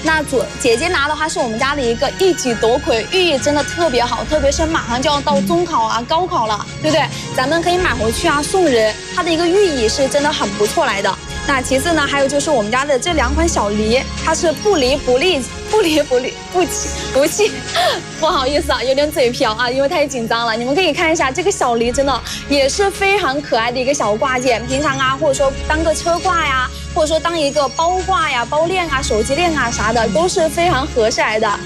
那姐姐拿的话是我们家的一个一举夺魁，寓意真的特别好，特别是马上就要到中考啊、高考了，对不对？咱们可以买回去啊送人，它的一个寓意是真的很不错来的。那其次呢，还有就是我们家的这2款小梨，它是不离不弃，不好意思啊，有点嘴瓢啊，因为太紧张了。你们可以看一下这个小梨，真的也是非常可爱的一个小挂件，平常啊，或者说当个车挂呀，或者说当一个包挂呀、包链啊、手机链啊啥的，都是非常合适来的。